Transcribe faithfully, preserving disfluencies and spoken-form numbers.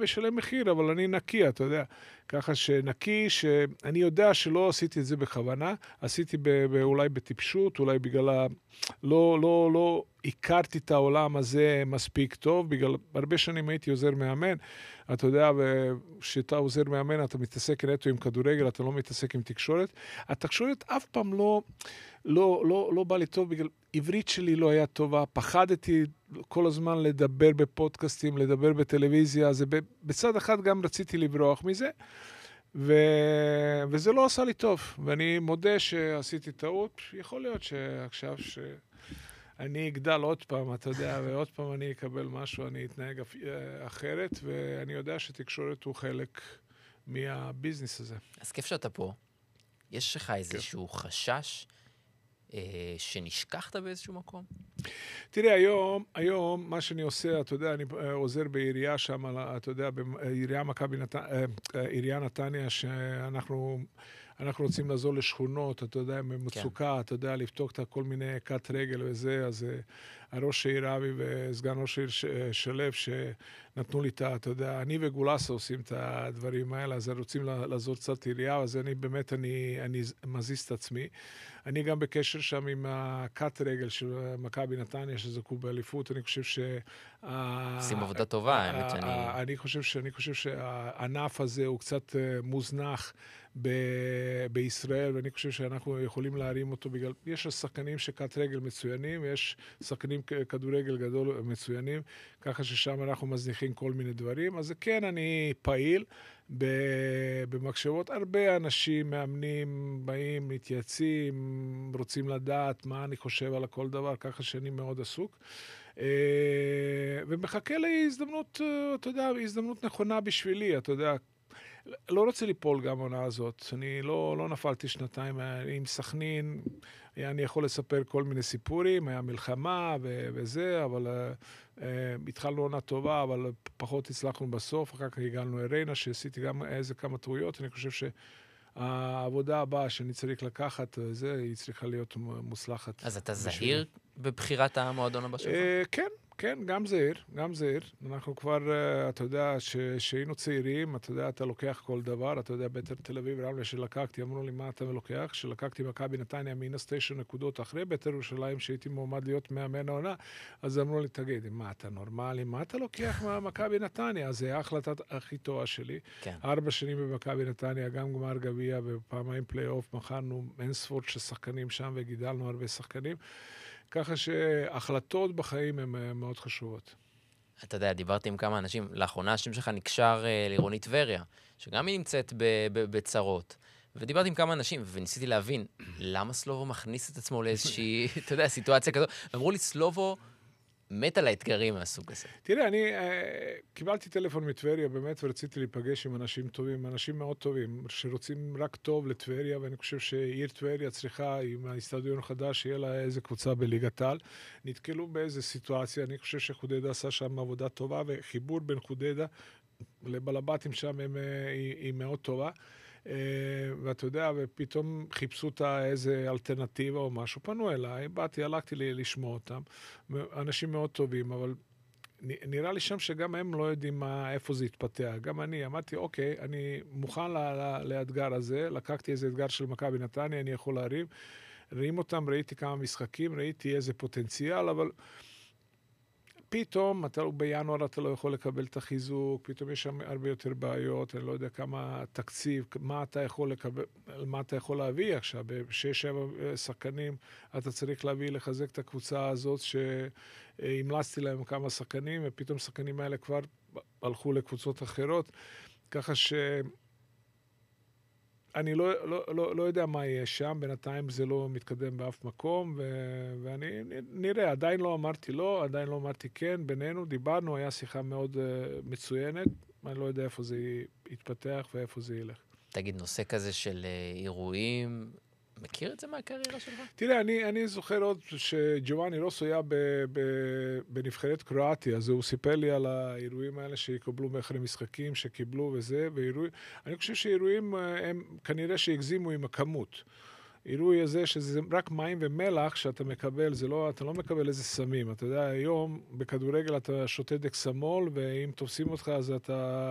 וישלם מחיר, אבל אני נקי, אתה יודע. ככה שנקי, שאני יודע שלא עשיתי את זה בכוונה, עשיתי ב- ב- אולי בטיפשות, אולי בגלל ה... לא, לא, לא הכרתי את העולם הזה מספיק טוב, בגלל הרבה שנים הייתי עוזר מאמן, אתה יודע, כשאתה עוזר מאמן, אתה מתעסק נטו עם כדורגל, אתה לא מתעסק עם תקשורת. התקשורת אף פעם לא, לא, לא, לא בא לי טוב, בגלל עברית שלי לא היה טובה, פחדתי כל הזמן לדבר בפודקאסטים, לדבר בטלוויזיה, אז בצד אחד גם רציתי לברוח מזה, ו... וזה לא עשה לי טוב, ואני מודה שעשיתי טעות, יכול להיות שעכשיו שאני אגדל עוד פעם, אתה יודע, ועוד פעם אני אקבל משהו, אני אתנהג אחרת, ואני יודע שתקשורת הוא חלק מהביזנס הזה. אז כיף שאתה פה. יש לך איזשהו חשש אה, שנשכחת באיזשהו מקום? תראה, היום, היום, מה שאני עושה, אתה יודע, אני עוזר בעירייה שם, אתה יודע, בעירייה מכבי נתניה, עירייה נתניה, שאנחנו אנחנו רוצים לעזור לשכונות, אתה יודע, במצוקה, אתה יודע, לפתוק את כל מיני קט רגל וזה, אז הראש העיר אבי וסגן ראש העיר שלב, שנתנו לי את, אתה יודע, אני וגולסה עושים את הדברים האלה, אז רוצים לעזור קצת עירייה, אז אני באמת, אני, אני מזיז את עצמי. אני גם בקשר שם עם הקט רגל של מכבי נתניה, שזכו באליפות, אני חושב ש... עושים עבודה טובה, האמת שאני... אני חושב ש... אני חושב שהענף הזה הוא קצת מוזנח ב- בישראל, ואני חושב שאנחנו יכולים להרים אותו בגלל... יש שחקנים שקט רגל מצוינים, יש שחקנים כדורגל גדול מצוינים, ככה ששם אנחנו מזניחים כל מיני דברים. אז כן, אני פעיל במחשבות. הרבה אנשים, מאמנים, באים, מתייעצים, רוצים לדעת מה אני חושב על כל דבר, ככה שאני מאוד עסוק. ומחכה להזדמנות, אתה יודע, הזדמנות נכונה בשבילי, אתה יודע, לא רוצה ליפול גם עונה הזאת. אני לא, לא נפלתי שנתיים עם סכנין, אני יכול לספר כל מיני סיפורים, היה מלחמה ו- וזה, אבל uh, uh, התחלנו עונה טובה, אבל פחות הצלחנו בסוף, אחר כך הגענו ארנה, שעשיתי גם איזה כמה טעויות, אני חושב שהעבודה הבאה שאני צריך לקחת, זה, היא צריכה להיות מוצלחת. אז אתה זהיר בבחירת המועדון הבא שלך? Uh, כן. כן, גם זהיר, גם זהיר. אנחנו כבר, אתה יודע, שהיינו צעירים, אתה יודע, אתה לוקח כל דבר, אתה יודע, בית"ר תל אביב, רמלה שלקחתי, אמרו לי, מה אתה לוקח? שלקחתי מכבי נתניה מינוס תשע נקודות אחרי בית"ר ירושלים, שהייתי מועמד להיות מאמן העונה, אז אמרו לי, תגיד, מה אתה נורמלי? מה אתה לוקח ממכבי נתניה? זה ההחלטה הכי טובה שלי. כן. ארבע שנים במכבי נתניה, גם גמר גביע ופעמיים פלייאוף, מכרנו אין ספור של שחקנים שם וגידלנו הרבה שחקנים. ככה שהחלטות בחיים הן מאוד חשובות. אתה יודע, דיברתי עם כמה אנשים, לאחרונה השם שלך נקשר אה, לעירונית טבריה, שגם היא נמצאת ב- ב- בצרות, ודיברתי עם כמה אנשים, וניסיתי להבין, למה סלובו מכניס את עצמו לאיזושהי, אתה יודע, סיטואציה כזאת, ואמרו לי, סלובו מת על האתגרים מהסוג הזה. תראה, אני אה, קיבלתי טלפון מטבריה באמת, ורציתי להיפגש עם אנשים טובים, אנשים מאוד טובים, שרוצים רק טוב לטבריה, ואני חושב שעיר טבריה צריכה, עם האצטדיון החדש, שיהיה לה איזה קבוצה בליגת העל. נתקלו באיזה סיטואציה, אני חושב שחודדה עשה שם עבודה טובה, וחיבור בין חודדה לבלבטים שם הם, היא, היא מאוד טובה. Uh, ואתה יודע, ופתאום חיפשו אותה איזה אלטרנטיבה או משהו, פנו אליי, באתי, הלכתי לי לשמוע אותם, אנשים מאוד טובים, אבל נראה לי שם שגם הם לא יודעים מה, איפה זה יתפתח. גם אני אמרתי, אוקיי, אני מוכן לה, לאתגר הזה, לקחתי איזה אתגר של מכבי נתניה, אני יכול להרים, ראים אותם, ראיתי כמה משחקים, ראיתי איזה פוטנציאל, אבל פתאום, אתה, בינואר אתה לא יכול לקבל את החיזוק, פתאום יש שם הרבה יותר בעיות, אני לא יודע כמה תקציב, מה אתה יכול לקבל, מה אתה יכול להביא עכשיו, בשש, שבע שחקנים, אתה צריך להביא, לחזק את הקבוצה הזאת, שהמלצתי להם כמה שחקנים, ופתאום שחקנים האלה כבר הלכו לקבוצות אחרות, ככה ש... אני לא, לא, לא, לא יודע מה יהיה שם, בינתיים זה לא מתקדם באף מקום, ו, ואני נראה, עדיין לא אמרתי לא, עדיין לא אמרתי כן, בינינו דיברנו, היה שיחה מאוד uh, מצוינת, אני לא יודע איפה זה יתפתח ואיפה זה ילך. תגיד, נושא כזה של uh, אירועים, מכיר את זה מהקריירה שלך? תראה, אני, אני זוכר עוד שג'ובאני רוסו היה ב, ב, בנבחרת קרואטיה, אז הוא סיפר לי על האירועים האלה שיקבלו מאחרי משחקים, שקיבלו וזה, ואירועים, אני חושב שאירועים הם כנראה שהגזימו עם הכמות. אירועי הזה שזה רק מים ומלח שאתה מקבל, זה לא, אתה לא מקבל איזה סמים. אתה יודע, היום בכדורגל אתה שותה דקסמול, ואם תופסים אותך אז אתה...